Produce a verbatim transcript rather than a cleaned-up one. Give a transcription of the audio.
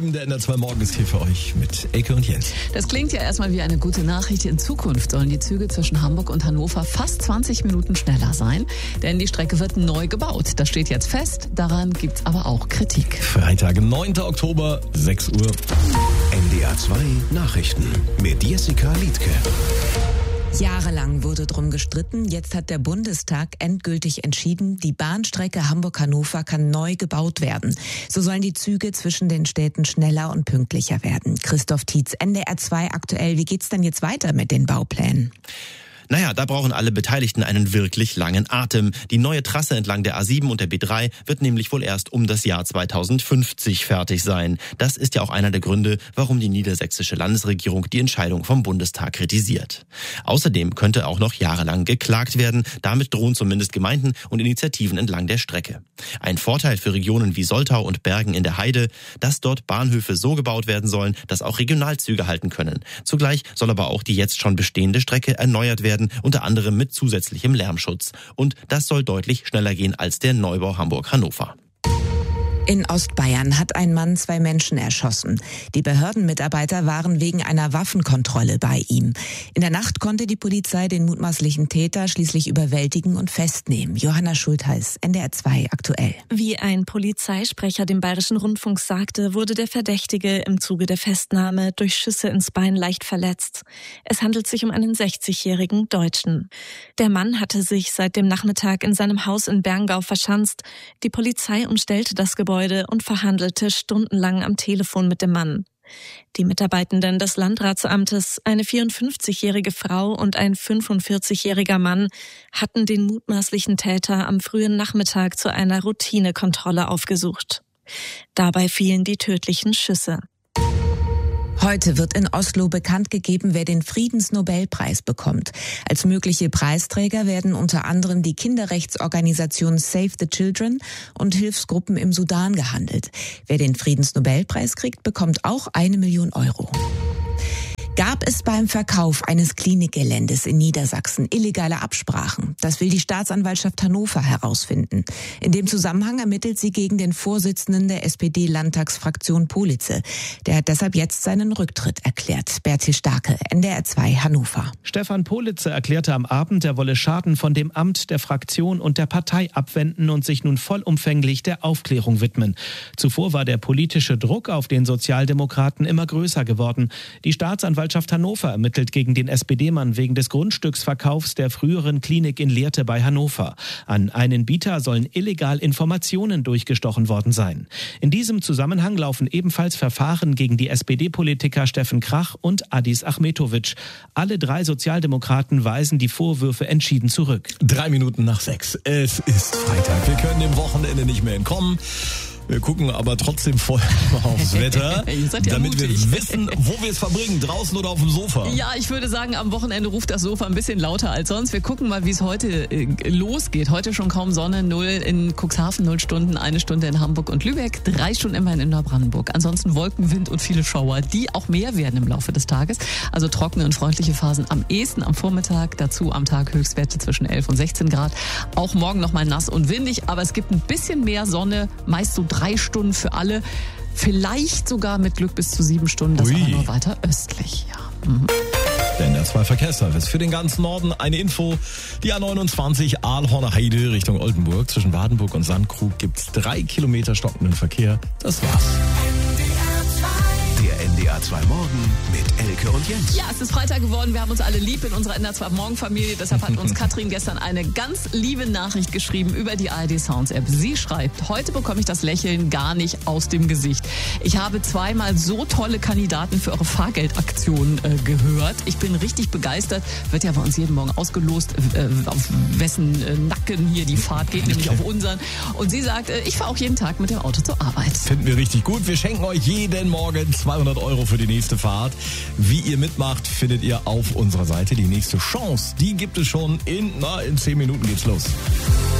sieben, der N R zwei Morgen ist hier für euch mit Elke und Jens. Das klingt ja erstmal wie eine gute Nachricht. In Zukunft sollen die Züge zwischen Hamburg und Hannover fast zwanzig Minuten schneller sein, denn die Strecke wird neu gebaut. Das steht jetzt fest, daran gibt's aber auch Kritik. Freitag, neunter Oktober, sechs Uhr. N D R zwei Nachrichten mit Jessica Liedtke. Jahrelang wurde drum gestritten. Jetzt hat der Bundestag endgültig entschieden, die Bahnstrecke Hamburg-Hannover kann neu gebaut werden. So sollen die Züge zwischen den Städten schneller und pünktlicher werden. Christoph Tietz, N D R zwei aktuell. Wie geht's denn jetzt weiter mit den Bauplänen? Naja, da brauchen alle Beteiligten einen wirklich langen Atem. Die neue Trasse entlang der A sieben und der B drei wird nämlich wohl erst um das Jahr zweitausendfünfzig fertig sein. Das ist ja auch einer der Gründe, warum die niedersächsische Landesregierung die Entscheidung vom Bundestag kritisiert. Außerdem könnte auch noch jahrelang geklagt werden. Damit drohen zumindest Gemeinden und Initiativen entlang der Strecke. Ein Vorteil für Regionen wie Soltau und Bergen in der Heide, dass dort Bahnhöfe so gebaut werden sollen, dass auch Regionalzüge halten können. Zugleich soll aber auch die jetzt schon bestehende Strecke erneuert werden, unter anderem mit zusätzlichem Lärmschutz. Und das soll deutlich schneller gehen als der Neubau Hamburg-Hannover. In Ostbayern hat ein Mann zwei Menschen erschossen. Die Behördenmitarbeiter waren wegen einer Waffenkontrolle bei ihm. In der Nacht konnte die Polizei den mutmaßlichen Täter schließlich überwältigen und festnehmen. Johanna Schultheiß, N D R zwei aktuell. Wie ein Polizeisprecher dem Bayerischen Rundfunk sagte, wurde der Verdächtige im Zuge der Festnahme durch Schüsse ins Bein leicht verletzt. Es handelt sich um einen sechzigjährigen Deutschen. Der Mann hatte sich seit dem Nachmittag in seinem Haus in Berngau verschanzt. Die Polizei umstellte das Gebäude und verhandelte stundenlang am Telefon mit dem Mann. Die Mitarbeitenden des Landratsamtes, eine vierundfünfzigjährige Frau und ein fünfundvierzigjähriger Mann, hatten den mutmaßlichen Täter am frühen Nachmittag zu einer Routinekontrolle aufgesucht. Dabei fielen die tödlichen Schüsse. Heute wird in Oslo bekannt gegeben, wer den Friedensnobelpreis bekommt. Als mögliche Preisträger werden unter anderem die Kinderrechtsorganisation Save the Children und Hilfsgruppen im Sudan gehandelt. Wer den Friedensnobelpreis kriegt, bekommt auch eine Million Euro. Gab es beim Verkauf eines Klinikgeländes in Niedersachsen illegale Absprachen? Das will die Staatsanwaltschaft Hannover herausfinden. In dem Zusammenhang ermittelt sie gegen den Vorsitzenden der S P D-Landtagsfraktion Politze. Der hat deshalb jetzt seinen Rücktritt erklärt. Bertil Starke, N D R zwei Hannover. Stefan Politze erklärte am Abend, er wolle Schaden von dem Amt, der Fraktion und der Partei abwenden und sich nun vollumfänglich der Aufklärung widmen. Zuvor war der politische Druck auf den Sozialdemokraten immer größer geworden. Die Staatsanwaltschaft Hannover ermittelt gegen den S P D-Mann wegen des Grundstücksverkaufs der früheren Klinik in Lehrte bei Hannover. An einen Bieter sollen illegal Informationen durchgestochen worden sein. In diesem Zusammenhang laufen ebenfalls Verfahren gegen die S P D-Politiker Steffen Krach und Adis Achmetovic. Alle drei Sozialdemokraten weisen die Vorwürfe entschieden zurück. Drei Minuten nach sechs. Es ist Freitag. Wir können dem Wochenende nicht mehr entkommen. Wir gucken aber trotzdem voll aufs Wetter, ja damit mutig. Wir wissen, wo wir es verbringen, draußen oder auf dem Sofa. Ja, ich würde sagen, am Wochenende ruft das Sofa ein bisschen lauter als sonst. Wir gucken mal, wie es heute äh, losgeht. Heute schon kaum Sonne, null in Cuxhaven, null Stunden, eine Stunde in Hamburg und Lübeck, drei Stunden immerhin in Neubrandenburg. Ansonsten Wolken, Wind und viele Schauer, die auch mehr werden im Laufe des Tages. Also trockene und freundliche Phasen am ehesten am Vormittag, dazu am Tag Höchstwerte zwischen elf und sechzehn Grad. Auch morgen noch mal nass und windig, aber es gibt ein bisschen mehr Sonne, meist so drei Stunden für alle, vielleicht sogar mit Glück bis zu sieben Stunden, das Ui. aber nur weiter östlich. Ja. Mhm. Der N R zwei Verkehrsservice für den ganzen Norden. Eine Info, die A neunundzwanzig Aalhorner Heide Richtung Oldenburg. Zwischen Wadenburg und Sandkrug gibt's drei Kilometer stockenden Verkehr. Das war's. Der N D R zwei Morgen mit Elke und Jens. Ja, es ist Freitag geworden. Wir haben uns alle lieb in unserer N R zwei Morgenfamilie. Deshalb hat uns Katrin gestern eine ganz liebe Nachricht geschrieben über die A R D Sounds App. Sie schreibt, heute bekomme ich das Lächeln gar nicht aus dem Gesicht. Ich habe zweimal so tolle Kandidaten für eure Fahrgeldaktion äh, gehört. Ich bin richtig begeistert. Wird ja bei uns jeden Morgen ausgelost, äh, auf wessen äh, Nacken hier die Fahrt geht, nämlich auf unseren. Und sie sagt, äh, ich fahre auch jeden Tag mit dem Auto zur Arbeit. Finden wir richtig gut. Wir schenken euch jeden Morgen zweihundert Euro für die nächste Fahrt. Wie ihr mitmacht, findet ihr auf unserer Seite. Die nächste Chance, die gibt es schon in, na, in zehn Minuten geht's los.